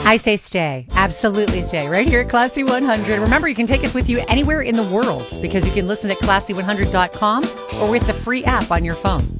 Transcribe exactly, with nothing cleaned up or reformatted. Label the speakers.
Speaker 1: I say stay. Absolutely stay. Right here at Classy one hundred. Remember, you can take us with you anywhere in the world because you can listen at classy one hundred dot com or with the free app on your phone.